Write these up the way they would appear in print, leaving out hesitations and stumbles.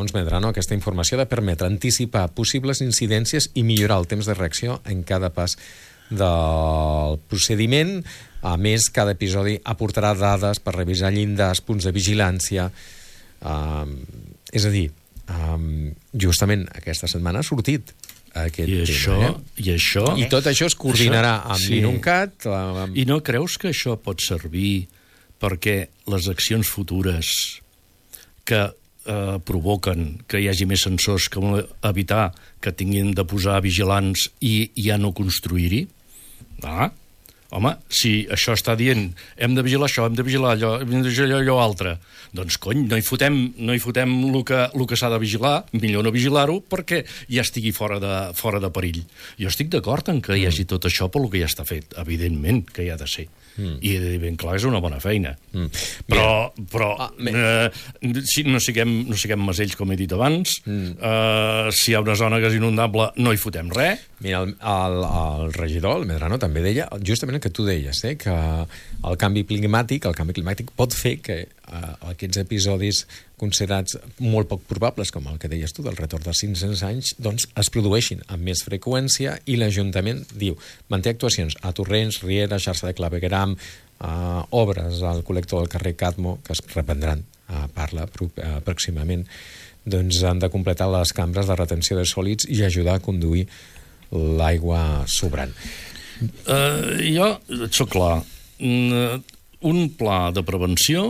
segons Medrano, aquesta informació ha de permetre anticipar possibles incidències i millorar el temps de reacció en cada pas del procediment. A més, cada episodi aportarà dades per revisar llindars, punts de vigilància. És a dir, justament aquesta setmana ha sortit aquest tema. I tot això es coordinarà amb l'INUNCAT. I no creus que això pot servir perquè les accions futures que provoquen que hi hagi més sensors, que evitar que tinguin de posar vigilants i ja no construir-hi? Home, si això està dient hem de vigilar això, hem de vigilar allò, hem de vigilar allò altre, doncs cony, no hi fotem el que s'ha de vigilar, millor no vigilar-ho perquè ja estigui fora de perill. Jo estic d'acord en que hi hagi tot això pel que ja està fet, evidentment que hi ha de ser. I ben clar és una bona feina. Però si no siguem masells, com he dit abans, si hi ha una zona que és inundable no hi fotem res. Mira, el regidor, el Medrano, també deia justament el que tu deies, que el canvi climàtic pot fer que aquests episodis considerats molt poc probables, com el que deies tu, del retorn de 500 anys, doncs es produeixin amb més freqüència, i l'Ajuntament diu, manté actuacions a torrents, rieres, xarxa de clavegueram, obres al col·lector del carrer Cadmo, que es reprendran, parla pròximament, doncs han de completar les cambres de retenció de sòlids i ajudar a conduir l'aigua sobrant. Jo soc clar. Un pla de prevenció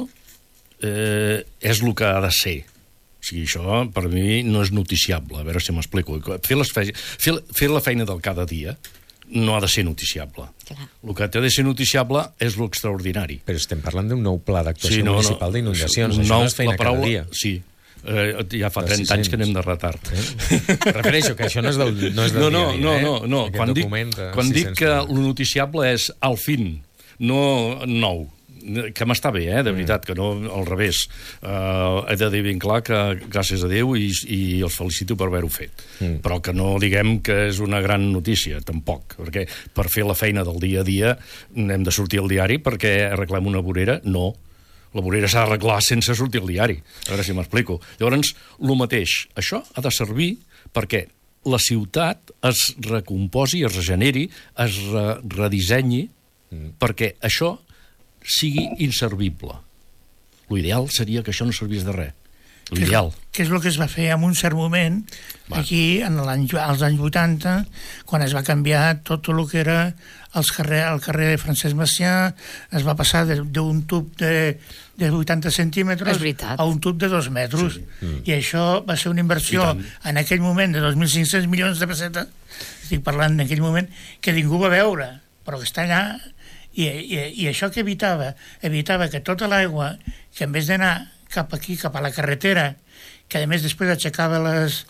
és el que ha de ser. O sigui, això per mi no és noticiable. A veure si m'explico. Fer la feina del cada dia no ha de ser noticiable. Clar. El que ha de ser noticiable és l'extraordinari. Però estem parlant d'un nou pla d'actuació municipal d'inundacions. Això no és feina cada dia. Sí. Ja fa 30 anys que anem de retard. Refereixo que això no és del dia. No. Quan dic que el noticiable és al fin, no nou, que m'està bé, de veritat, que no al revés. He de dir ben clar que gràcies a Déu i els felicito per haver-ho fet. Però que no diguem que és una gran notícia, tampoc, perquè per fer la feina del dia a dia hem de sortir al diari perquè arreglem una vorera? No. La vorera s'ha d'arreglar sense sortir al diari. A veure si m'explico. Llavors, el mateix. Això ha de servir perquè la ciutat es recomposi, es regeneri, es redissenyi, perquè això sigui inservible. L'ideal seria que això no servís de res. L'ideal. Que és el que es va fer en un cert moment, aquí, als anys 80, quan es va canviar tot el que era el carrer Francesc Macià, es va passar d'un tub de 80 centímetres a un tub de 2 metres. I això va ser una inversió en aquell moment de 2.500 milions de pessetes, estic parlant en aquell moment, que ningú va veure, però que està allà. I això que evitava que tota l'aigua, que en vez d'anar cap aquí, cap a la carretera, que a més després aixecava les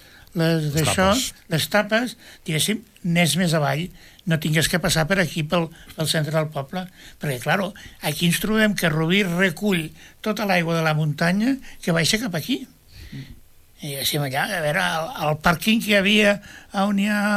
tapes, diguéssim, anés més avall, no tingués que passar per aquí, pel centre del poble, perquè, clar, aquí ens trobem que Rubí recull tota l'aigua de la muntanya que baixa cap aquí. I allà, a veure, el pàrquing que hi havia on hi ha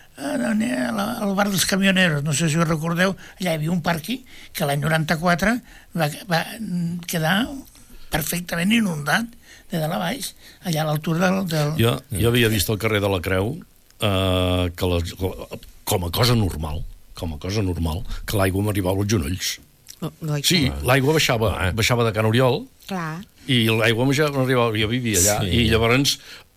al bar dels camioneros, no sé si ho recordeu, allà hi havia un pàrquing que l'any 94 va quedar perfectament inundat de dalt a baix, allà a l'altura del... Jo havia vist al carrer de la Creu que com a cosa normal, que l'aigua m'arribava als genolls. Sí, l'aigua baixava de Can Oriol, i l'aigua m'arribava, jo vivia allà, i llavors,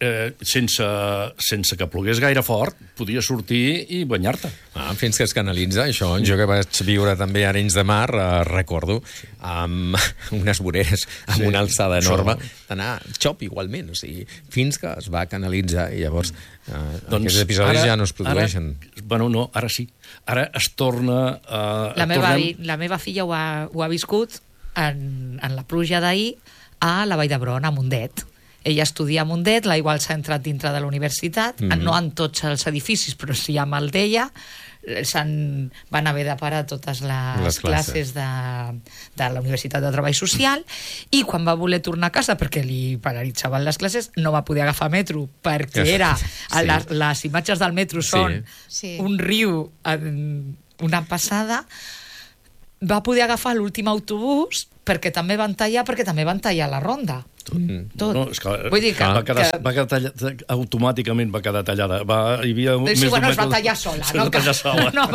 sense que plogués gaire fort, podia sortir i banyar-te. Fins que es canalitza, això. Jo que vaig viure també a Arenys de Mar, recordo, amb unes voreres amb una alçada enorme, d'anar xop igualment, o sigui, fins que es va canalitzar, i llavors aquests episodis ja no es produeixen. Bueno, no, ara sí. Ara es torna... La meva filla ho ha viscut en la pluja d'ahir a la Vall d'Hebron, a Mundet. Ella estudia a Mundet, l'aigua els ha entrat dintre de la universitat, no en tots els edificis, però sí amb el d'ella, van haver de parar totes les classes de la Universitat de Treball Social, i quan va voler tornar a casa, perquè li paralitzaven les classes, no va poder agafar metro, perquè les imatges del metro són un riu, una passada. Va poder agafar l'últim autobús perquè també van tallar la ronda. Tot. No, és que, vull dir que... va quedar tallat, automàticament va quedar tallada. Hi havia sí, bueno, es va tallar sola. No, no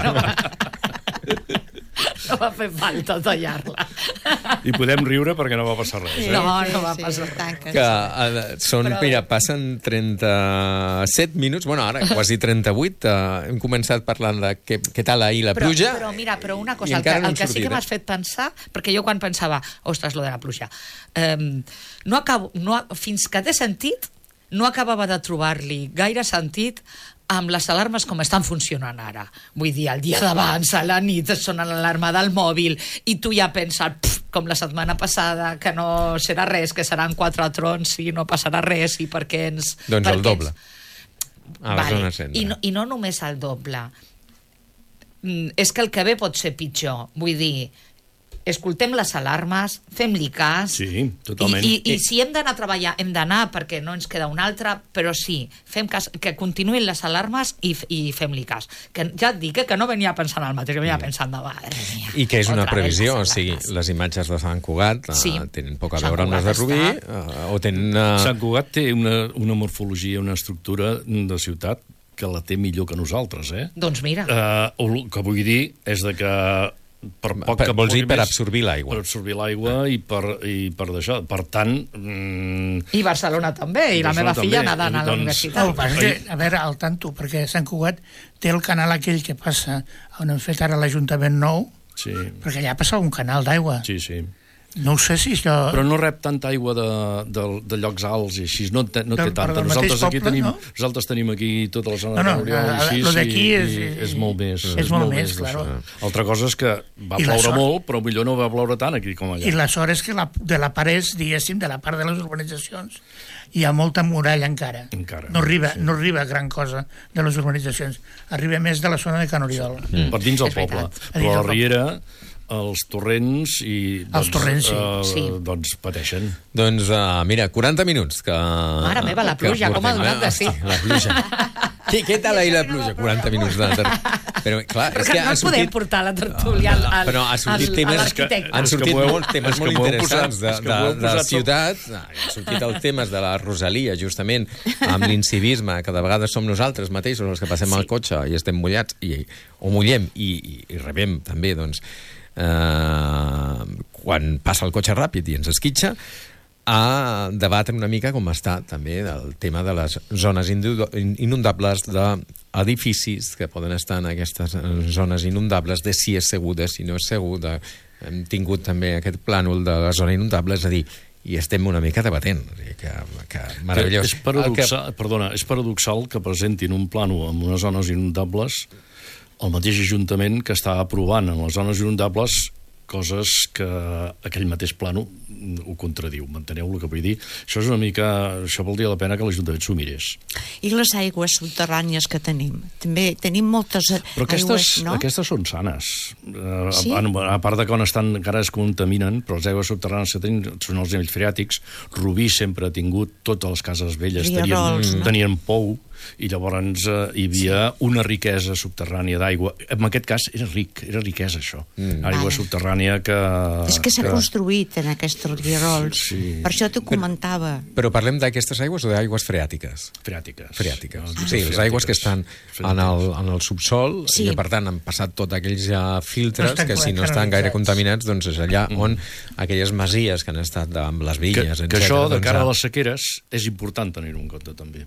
va fer falta tallar-la. I podem riure perquè no va passar res. No va passar res. Mira, passen 37 minuts, bueno, ara quasi 38, hem començat parlant de què tal ahir la pluja. Però una cosa, el que sí que m'has fet pensar, perquè jo quan pensava, ostres, lo de la pluja, fins que té sentit, no acabava de trobar-li gaire sentit amb les alarmes com estan funcionant ara. Vull dir, el dia d'abans, a la nit, sona l'alarma del mòbil i tu ja penses, com la setmana passada, que no serà res, que seran 4 trons i no passarà res i per què ens... Doncs el doble. A la zona centre. I no només el doble. És que el que ve pot ser pitjor. Vull dir, escoltem les alarmes, fem-li cas... Sí, totalment. I si hem d'anar a treballar, hem d'anar perquè no ens queda una altra, però sí, fem cas, que continuïn les alarmes i fem-li cas. Que ja et dic que no venia pensant el mateix, venia pensant de madre mía. I que és una previsió, o sigui, les imatges de Sant Cugat tenen poc a veure amb les de Rubí, o tenen... Sant Cugat té una morfologia, una estructura de ciutat que la té millor que nosaltres, eh? Doncs mira. El que vull dir és de que vols dir per absorbir l'aigua. Per absorbir l'aigua i per d'això. Per tant... I Barcelona també, i la meva filla nedant a la universitat. A veure, al tanto, perquè Sant Cugat té el canal aquell que passa on han fet ara l'Ajuntament nou, perquè allà passa un canal d'aigua. Sí, sí. No ho sé si això... Però no rep tanta aigua de llocs alts i així, no té tanta. Nosaltres tenim aquí tota la zona de l'Oriol i és molt més. És molt més, clar. Altra cosa és que va ploure molt, però millor no va ploure tant aquí com allà. I la sort és que de la part diguéssim, de la part de les urbanitzacions, hi ha molta muralla encara. No arriba gran cosa de les urbanitzacions. Arriba més de la zona de Can Oriol. Per dins del poble. Però a la Riera... els torrents doncs pateixen. Doncs mira, 40 minuts que... Mare meva, la pluja, com ha donat de sí. La pluja. Què tal ahir la pluja? 40 minuts de... Però clar, és que no podem portar la tertúlia a l'arquitecte. Han sortit molts temes molt interessants de ciutat. Han sortit els temes de la Rosalia, justament, amb l'incivisme, que de vegades som nosaltres mateixos els que passem al cotxe i estem mullats, o mullem i rebem també, doncs, quan passa el cotxe ràpid i ens esquitxa, a debatre una mica com està també el tema de les zones inundables d'edificis que poden estar en aquestes zones inundables, de si és segur, de si no és segur. Hem tingut també aquest plànol de la zona inundable, és a dir, i estem una mica debatent. Que meravellós. És paradoxal que presentin un plànol amb unes zones inundables el mateix Ajuntament que està aprovant en les zones inundables coses que aquell mateix plano ho contradiu. M'enteneu el que vull dir? Això valdria la pena que l'Ajuntament s'ho mirés. I les aigües subterrànies que tenim? També tenim moltes aigües, no? Aquestes són sanes. Sí? A part de quan encara es contaminen, però les aigües subterrànies que tenim són els nivells freàtics. Rubí sempre ha tingut, totes les cases velles tenien pou, i llavors hi havia una riquesa subterrània d'aigua. En aquest cas era riquesa, això. Aigua subterrània que... És que s'ha construït en aquests rierols. Per això t'ho comentava. Però parlem d'aquestes aigües o d'aigües freàtiques? Freàtiques. Sí, les aigües que estan en el subsol i que, per tant, han passat tots aquells filtres que, si no estan gaire contaminats, doncs és allà on aquelles masies que han estat amb les vinyes, etc. Que això, de cara a les sequeres, és important tenir-ho en compte, també.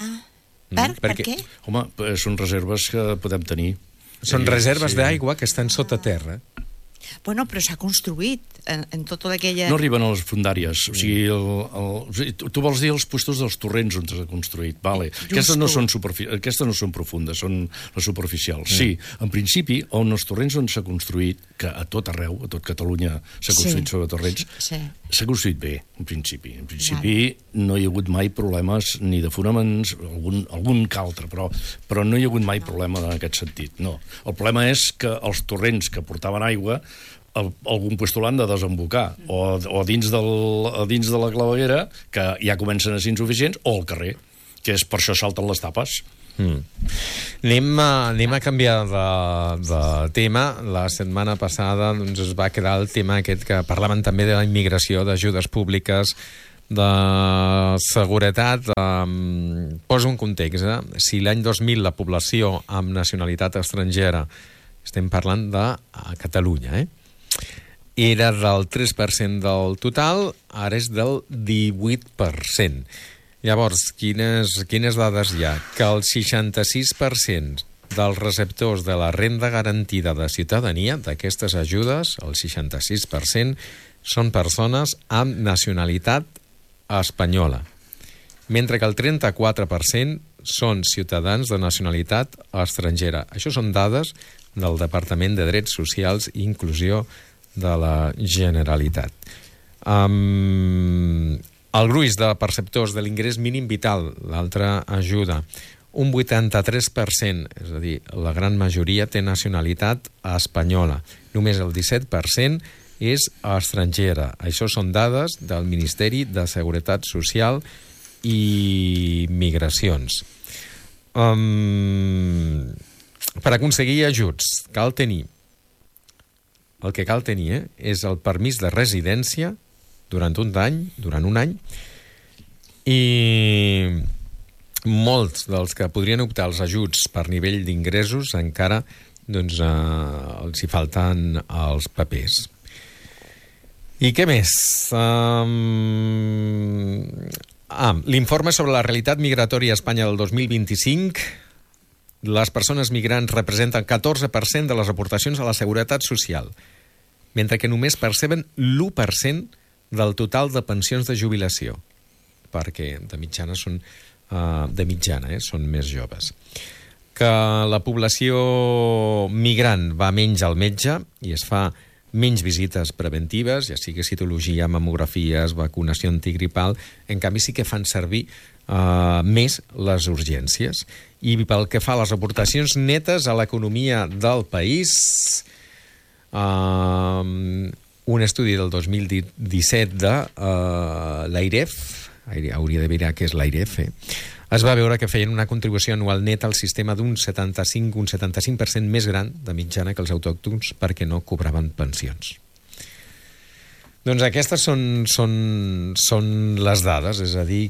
Per què? Home, són reserves que podem tenir. Són reserves d'aigua que estan sota terra. Bueno, però s'ha construït en tota aquella... No arriben a les fondàries. O sigui, tu vols dir els puestos dels torrents on s'ha construït. Vale. Aquestes no són profundes, són les superficials. Sí, en principi, on els torrents on s'ha construït, que a tot arreu, a tot Catalunya s'ha construït sobre torrents, s'ha construït bé, en principi. En principi no hi ha hagut mai problemes ni de fonaments, algun que altre, però no hi ha hagut mai problema en aquest sentit. No. El problema és que els torrents que portaven aigua algun puesto l'han de desembocar o dins de la claveguera, que ja comencen a ser insuficients, o al carrer, que és per això salten les tapes. Anem a canviar de tema. La setmana passada doncs, es va quedar el tema aquest que parlaven també de la immigració, d'ajudes públiques, de seguretat. Poso un context. Si l'any 2000 la població amb nacionalitat estrangera, estem parlant de Catalunya, era del 3% del total, ara és del 18%. Llavors, quines dades hi ha? Que el 66% dels receptors de la renda garantida de ciutadania, d'aquestes ajudes, el 66%, són persones amb nacionalitat espanyola, mentre que el 34% són ciutadans de nacionalitat estrangera. Això són dades del Departament de Drets Socials i Inclusió de la Generalitat. El gruix de perceptors de l'ingrés mínim vital, l'altra ajuda, un 83%, és a dir, la gran majoria té nacionalitat espanyola. Només el 17% és estrangera. Això són dades del Ministeri de Seguretat Social i Migracions. Per aconseguir ajuts cal tenir, el que cal tenir és el permís de residència durant un any, i molts dels que podrien optar als ajuts per nivell d'ingressos encara doncs, els hi falten els papers. I què més? L'informe sobre la realitat migratòria a Espanya del 2025. Les persones migrants representen el 14% de les aportacions a la Seguretat Social, mentre que només perceben l'1% del total de pensions de jubilació, perquè de mitjana són més joves. Que la població migrant va menys al metge i es fa menys visites preventives, ja sigui citologia, mamografies, vacunació antigripal, en canvi sí que fan servir més les urgències. I pel que fa a les aportacions netes a l'economia del país, un estudi del 2017 de l'AIREF, hauria de mirar què és l'AIREF, es va veure que feien una contribució anual neta al sistema d'un 75% més gran de mitjana que els autòctons perquè no cobraven pensions. Doncs aquestes són les dades, és a dir,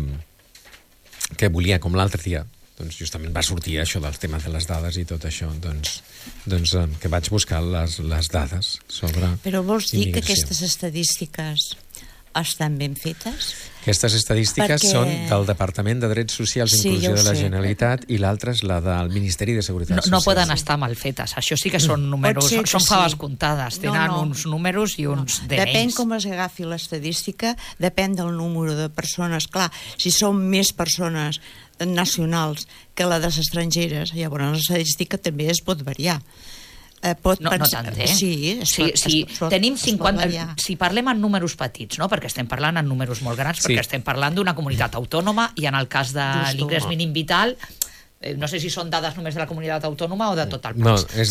que volia, com l'altre dia, doncs justament va sortir això del tema de les dades i tot això, doncs que vaig buscar les dades sobre immigració. Però vols dir que aquestes estadístiques estan ben fetes? Aquestes estadístiques són del Departament de Drets Socials i Inclusió de la Generalitat i l'altra és la del Ministeri de Seguretat Social. No poden estar mal fetes, això sí que són números, són faves comptades, tenen uns números i uns DNIs. Depèn com es agafi l'estadística, depèn del número de persones. Clar, si són més persones nacionals que la de les estrangeres, llavors l'estadística també es pot variar. No tant, Sí, tenim 50... Si parlem en números petits, no? Perquè estem parlant en números molt grans, perquè estem parlant d'una comunitat autònoma i en el cas de l'ingrés mínim vital, no sé si són dades només de la comunitat autònoma o de tot el país. No, és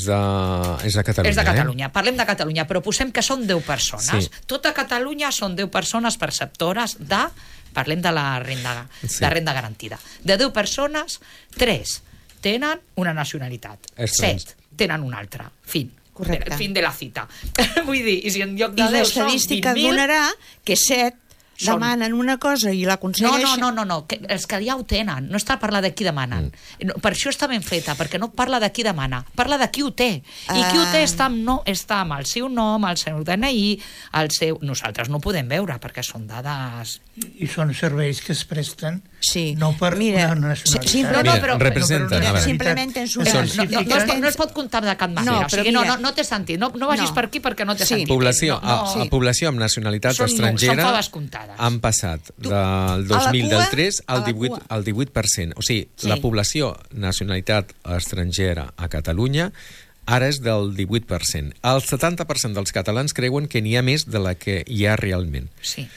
de Catalunya. És de Catalunya. Parlem de Catalunya, però posem que són 10 persones. Tota Catalunya són 10 persones perceptores de... Parlem de la renda garantida. De 10 persones, 3 tenen una nacionalitat. 7 tenen una altra. Fin. Correcte. Fin de la cita. Vull dir, i si en lloc de 10 són 20.000... I l'estadística donarà que 7 demanen una cosa i l'aconsegueixen... No, els que ja ho tenen. No està parlant de qui demanen. Per això està ben feta, perquè no parla de qui demana, parla de qui ho té. I qui ho té està amb el seu nom, el seu DNI, el seu... Nosaltres no ho podem veure, perquè són dades... I són serveis que es presten no per una nacionalitat. Representen... Simplement tens una... No es pot comptar de cap manera. No té sentit. No vagis per aquí perquè no té sentit. Població amb nacionalitat estrangera han passat del 2003 al 18%. O sigui, la població nacionalitat estrangera a Catalunya ara és del 18%. El 70% dels catalans creuen que n'hi ha més de la que hi ha realment. Sí.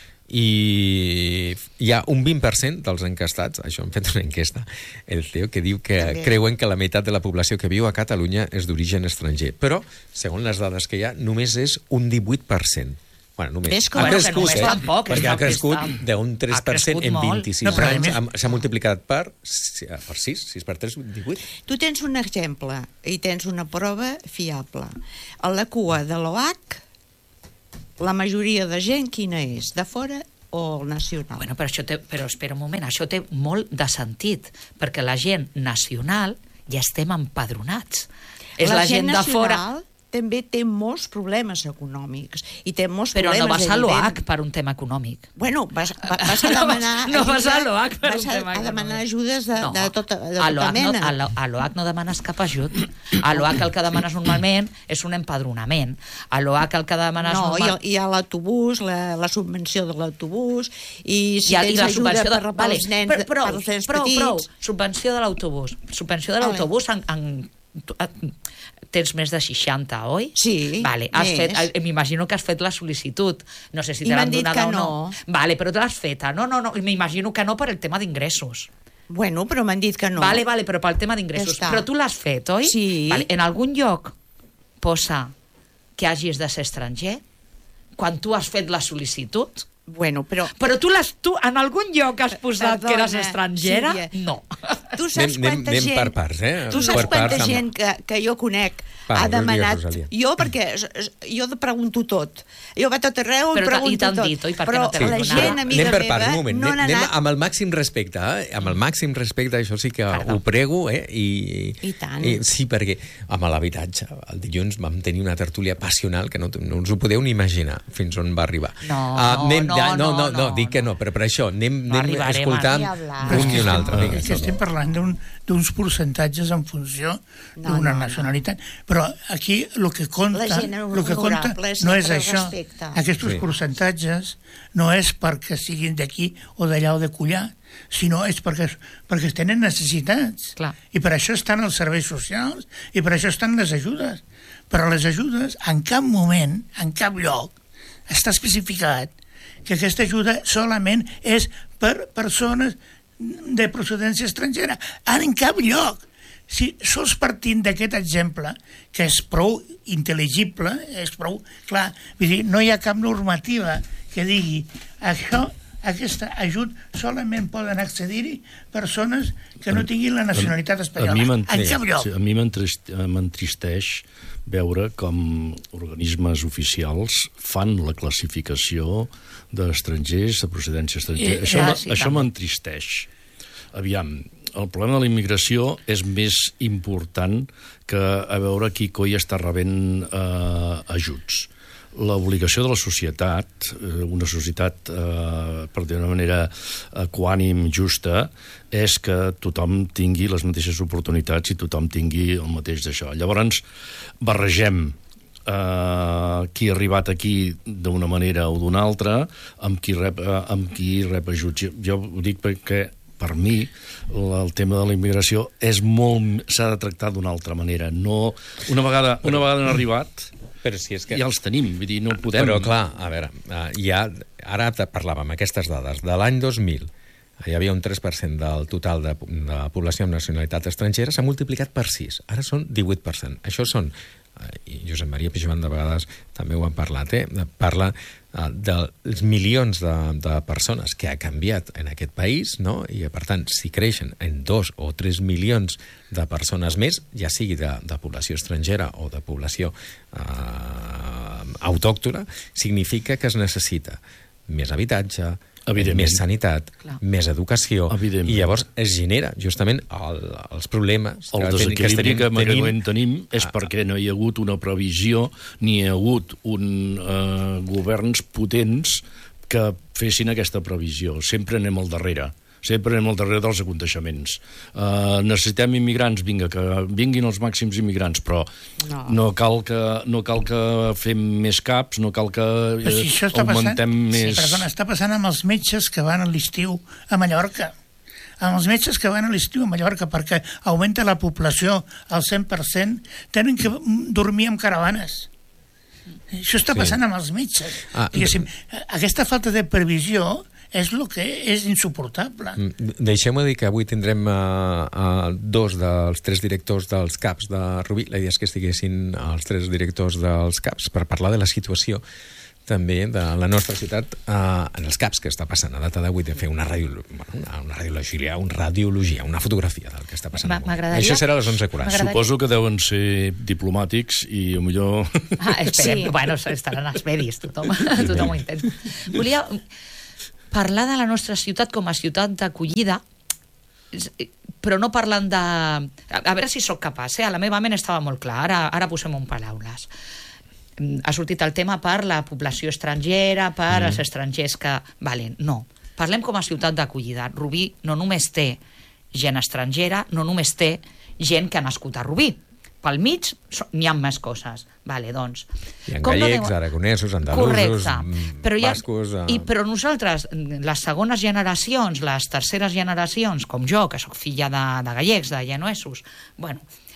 I hi ha un 20% dels encastats, això hem fet una enquesta, el CEO, que diu que creuen que la meitat de la població que viu a Catalunya és d'origen estranger. Però, segons les dades que hi ha, només és un 18% Bueno, només. Ves com Ha bueno, crescut, que només tampoc, perquè ha està- crescut està- d'un 3% en molt. 26 No, però a anys. més- S'ha multiplicat per 6 per 3, 18. Tu tens un exemple i tens una prova fiable. A la cua de l'OH, la majoria de gent quina és? De fora o nacional? Bueno, però espera un moment, això té molt de sentit, perquè la gent nacional ja estem empadronats. És la gent de fora... nacional també té molts problemes econòmics i té molts Però no problemes vas a l'OH evidents. per un tema econòmic. Bueno, vas a demanar... No vas a l'OH per vas un tema a demanar econòmic. ajudes de tota a l'OH mena. a l'OH no demanes cap ajut. A l'OH el que demanes normalment és un empadronament. A l'OH el que demanes No, normalment... hi ha l'autobús, la subvenció de l'autobús, i si I tens la ajuda subvenció per als nens, per als nens petits... Subvenció de l'autobús. Subvenció de l'autobús tens més de 60, oi? Sí, vale, m'imagino que has fet la sol·licitud. No sé si I te l'han m'han dit donada que o no. no. Vale, però te l'has feta. No, m'imagino que no per el tema d'ingressos. Bueno, però m'han dit que no. Vale, però pel tema d'ingressos. Ja està. Però tu l'has fet, oi? Sí. Vale, en algun lloc posa que hagis de ser estranger? Quan tu has fet la sol·licitud? Bueno, però... Però tu en algun lloc has posat que eres Perdona, estrangera? Sílvia. No. Tu saps quanta anem gent... per parts, eh? Tu saps Per quanta parts, gent que jo conec Va, ha demanat... Rosalia. Jo, perquè jo pregunto tot. Jo vaig a tot arreu i Però pregunto i t'han tot. dit, oi? Per què Però no te l'han la donat? gent, amiga anem per parts, meva, un moment. no han Anem anat... amb el màxim respecte, amb el màxim respecte, això sí que Perdó. ho prego, I tant. sí, perquè amb l'habitatge, el dilluns vam tenir una tertúlia passional que no us ho podeu ni imaginar fins on va arribar. No, dic que no, però per això anem arribarem escoltant a hablar. un i un altre. Vinga, És que estem parlant d'uns percentatges en funció d'una nacionalitat. Però aquí el que compta, La gent el que compta honorable no és sempre això. respecta. Aquests Sí. percentatges no és perquè siguin d'aquí o d'allà o de collar, sinó és perquè tenen necessitats. Clar. I per això estan els serveis socials i per això estan les ajudes. Però les ajudes, en cap moment, en cap lloc, està especificat que aquesta ajuda solament és per persones de procedència estrangera. En cap lloc. Si sols partint d'aquest exemple, que és prou intel·ligible, és prou clar, vull dir, no hi ha cap normativa que digui aquest ajut solament poden accedir-hi persones que no tinguin la nacionalitat espanyola. En cap lloc. A mi m'entristeix veure com organismes oficials fan la classificació d'estrangers, de procedència estrangera. Això m'entristeix. Aviam, el problema de la immigració és més important que a veure qui coi està rebent ajuts. L'obligació de la societat, una societat, per dir d'una manera equànim, justa, és que tothom tingui les mateixes oportunitats i tothom tingui el mateix d'això. Llavors, barregem qui ha arribat aquí d'una manera o d'una altra amb qui rep ajuts. Jo ho dic perquè per mi el tema de la immigració s'ha de tractar d'una altra manera. No, una vegada han arribat, Però si és que... ja els tenim, vull dir, no podem... Però clar, a veure, ara parlàvem aquestes dades. De l'any 2000 hi havia un 3% del total de població amb nacionalitat estrangera, s'ha multiplicat per 6. Ara són 18%. Això són, i Josep Maria Pijoan de vegades també ho han parlat, parla dels milions de persones que ha canviat en aquest país, no? I per tant, si creixen en 2 o 3 milions de persones més, ja sigui de població estrangera o de població autòctona, significa que es necessita més habitatge, més sanitat, més educació, i llavors es genera justament els problemes el desequilibri que tenim és perquè no hi ha hagut una previsió ni hi ha hagut governs potents que fessin aquesta previsió. Sempre anem al darrere dels aconteixements. Necessitem immigrants, que vinguin els màxims immigrants, però no cal que fem més caps, no cal que augmentem més... Perdona, està passant amb els metges que van a l'estiu a Mallorca. Amb els metges que van a l'estiu a Mallorca, perquè augmenta la població al 100%, tenen que dormir en caravanes. Això està passant amb els metges. Aquesta falta de previsió és el que és insuportable. Deixeu-me dir que avui tindrem dos dels 3 directors dels CAPs de Rubí. La idea és que estiguessin els 3 directors dels CAPs per parlar de la situació també de la nostra ciutat en els CAPs que està passant a data d'avui, de fer una radiologia, una fotografia del que està passant. Això serà a les 11:40. Suposo que deuen ser diplomàtics i millor... Esperem. Sí. Bueno, estaran els medis, tothom ho intenta. Volia parlar de la nostra ciutat com a ciutat d'acollida, però no parlant de... A veure si sóc capaç, a la meva ment estava molt clar, ara posem en paraules. Ha sortit el tema per la població estrangera, per els estrangers que... Vale, no. Parlem com a ciutat d'acollida. Rubí no només té gent estrangera, no només té gent que ha nascut a Rubí. Pel mig n'hi ha més coses. Vale, doncs... Hi ha gallecs, aragonesos, andalusos, bascos... Però nosaltres, les segones generacions, les terceres generacions, com jo, que sóc filla de gallecs, de genuesos, bueno...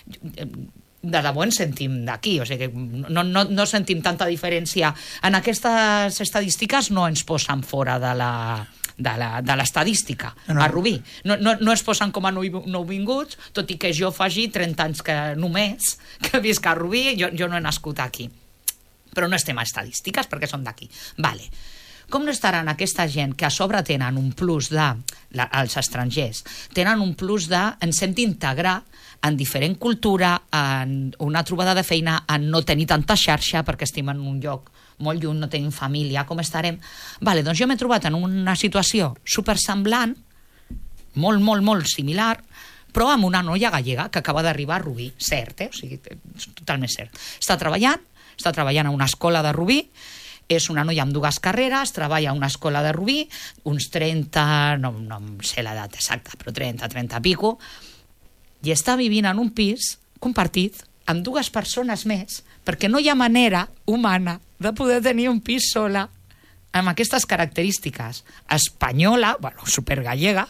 de debò ens sentim d'aquí, o sigui que no sentim tanta diferència. En aquestes estadístiques no ens posen fora de l'estadística, a Rubí. No es posen com a nouvinguts, tot i que jo faci 30 anys que visc a Rubí, jo no he nascut aquí. Però no estem a estadístiques perquè som d'aquí. Vale. Com no estaran aquesta gent que a sobre tenen un plus els estrangers, tenen un plus ens hem d'integrar en diferent cultura, en una trobada de feina, en no tenir tanta xarxa perquè estem en un lloc molt lluny, no tenim família, com estarem? Vale, doncs jo m'he trobat en una situació supersemblant, molt, molt, molt similar, però amb una noia gallega que acaba d'arribar a Rubí, cert, o sigui, totalment cert. Està treballant a una escola de Rubí, és una noia amb 2 carreres, treballa a una escola de Rubí, uns 30, no sé l'edat exacta, però 30 pico, i està vivint en un pis compartit amb 2 persones més, perquè no hi ha manera humana de poder tenir un pis sola amb aquestes característiques. Espanyola, bueno, supergallega,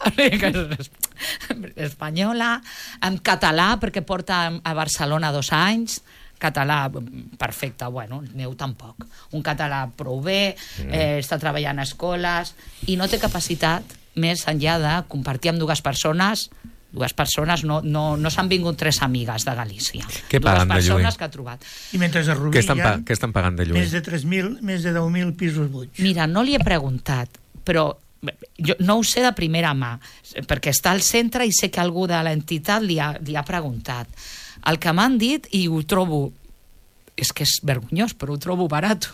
espanyola, en català, perquè porta a Barcelona 2 anys, català perfecte, bueno, meu tampoc. Un català prou bé, està treballant a escoles i no té capacitat més enllà de compartir amb 2 persones. 2 persones, no s'han vingut 3 amigues de Galícia. Què paguen de lloguer? 2 persones que ha trobat. I mentre a Rubí què estan pagant de lloguer? Més de 10.000 pisos buits. Mira, no li he preguntat, però jo no ho sé de primera mà, perquè està al centre i sé que algú de l'entitat li ha preguntat. El que m'han dit, i ho trobo, és que és vergonyós, però ho trobo barat.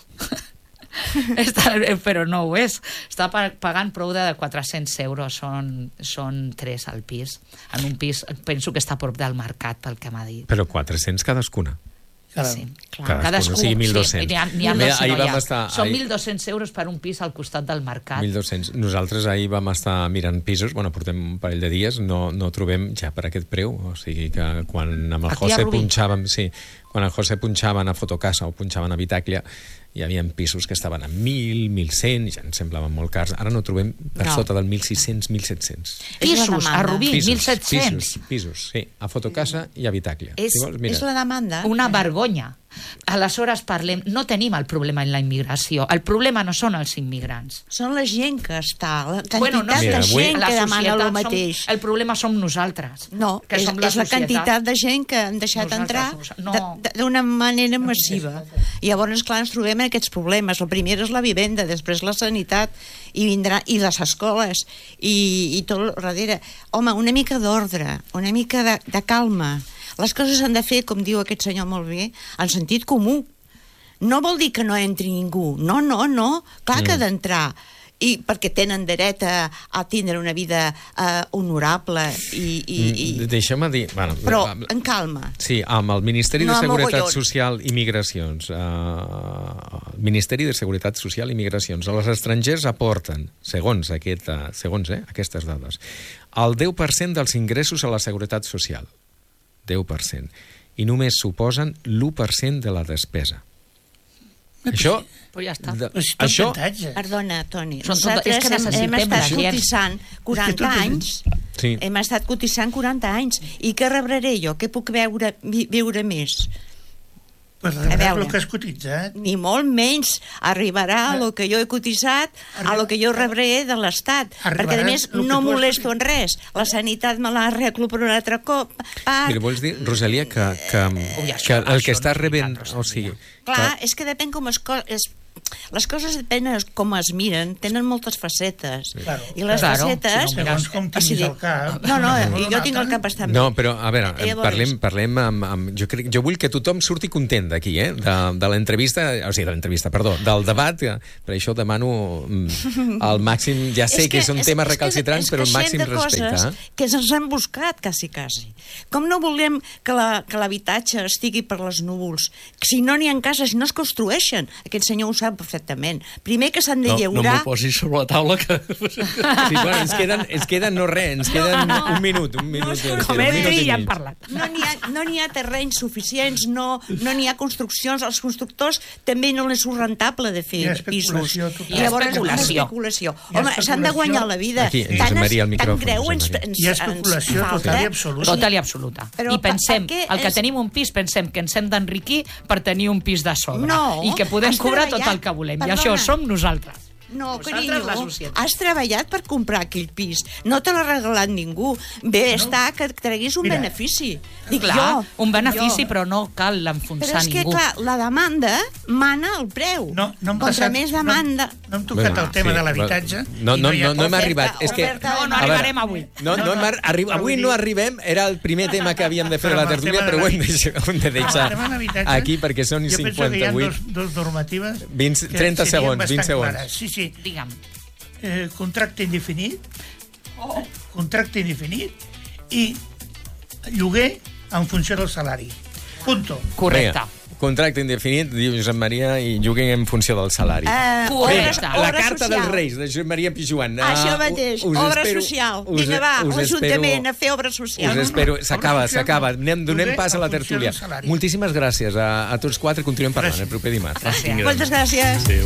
Però no ho és. Està pagant prou de 400 euros, són 3 al pis. En un pis, penso que està a prop del mercat, pel que m'ha dit. Però 400 cadascuna? Sí, cadascú, sí, 1.200. N'hi ha són 1.200 euros per un pis al costat del mercat. 1.200. Nosaltres ahir vam estar mirant pisos, portem un parell de dies, no trobem ja per aquest preu, o sigui que quan amb el José punxàvem, quan el José punxaven a Fotocasa o punxaven a Bitàclia, hi havia pisos que estaven a 1.000, 1.100, ja ens semblaven molt cars. Ara no trobem per sota del 1.600, 1.700. Pisos, a Rubí, 1.700. Pisos, sí, a Fotocasa i a Bitàclia. És la demanda. Una vergonya. Aleshores parlem, no tenim el problema en la immigració, el problema no són els immigrants. Són la gent que està, la quantitat de gent que demana el mateix. El problema som nosaltres. No, és la quantitat de gent que han deixat entrar d'una manera massiva. I llavors, clar, ens trobem en aquests problemes. El primer és la vivenda, després la sanitat, i les escoles, i tot darrere. Home, una mica d'ordre, una mica de calma. Les coses s'han de fer, com diu aquest senyor molt bé, en sentit comú. No vol dir que no entri ningú. No. Clar que ha d'entrar. I perquè tenen dret a tindre una vida honorable i... Deixa'm dir... Però en calma. Sí, amb el Ministeri de Seguretat Social i Migracions, Ministeri de Seguretat Social i Migracions, els estrangers aporten, segons aquestes dades, el 10% dels ingressos a la Seguretat Social. 10%. I només suposen l'1% de la despesa. Això... Però ja està. Això... Perdona, Toni. Nosaltres hem estat cotitzant 40 anys. Sí. Hem estat cotitzant 40 anys. I què rebré jo? Què puc viure més? Pues rebràs el que has cotitzat. Ni molt menys. Arribarà el que jo he cotitzat a el que jo rebré de l'Estat. Perquè, a més, no molesto en res. La sanitat me l'arreglo per un altre cop. Mira, vols dir, Rosalia, que el que està rebent... O sigui... Clar, és que depèn com es... les coses depèn com es miren, tenen moltes facetes. Claro. I les facetes... Segons com tinguis el cap... No, jo tinc el cap bastant bé. No, però, a veure, Llavors... parlem amb... Jo vull que tothom surti content d'aquí, de l'entrevista, o sigui, del debat, per això demano el màxim... Ja sé que són temes recalcitrants, però el màxim respecte. Que ens hem buscat, quasi. Com no volem que l'habitatge estigui per les núvols? Si no n'hi ha cases, no es construeixen. Aquest senyor ho sap perfectament. Primer que s'han de lliurar... No m'ho posis sobre la taula, que... Sí, bueno, ens queda no res, ens queden un minut. Com he dit, ja hem parlat. No n'hi ha terrenys suficients, no n'hi ha construccions, els constructors també no és rentable de fer pisos. Hi ha especulació. Home, s'han de guanyar la vida. Aquí, Josep Maria, el micròfon. Tan greu ens hi ha especulació total i absoluta. Total i absoluta. I pensem, el que tenim un pis, pensem que ens hem d'enriquir per tenir un pis de sobre. I que podem cobrar tot el que volem. I això som nosaltres. No, carinyo, has treballat per comprar aquell pis. No te l'ha regalat ningú. Bé, està que treguis un benefici. Dic jo. Un benefici, però no cal l'enfonsar ningú. Però és que, clar, la demanda mana el preu. Contra més demanda... No hem tocat el tema de l'habitatge. No hem arribat. No arribarem avui. Avui no arribem. Era el primer tema que havíem de fer a la tertúlia, però ho hem de deixar aquí perquè són 58. Jo penso que hi ha dos normatives 30 segons, 20 segons. Sí. Digue'm. Contracte indefinit, i lloguer en funció del salari. Punto. Correcte. Contracte indefinit, diu Josep Maria, i lloguer en funció del salari. La carta dels Reis, de Josep Maria Pijuan. Això mateix, obra social. Vinga, va, l'Ajuntament a fer obra social. Us espero, s'acaba. Donem pas a la tertúlia. Moltíssimes gràcies a tots quatre, continuem parlant el proper dimarts. Moltes gràcies.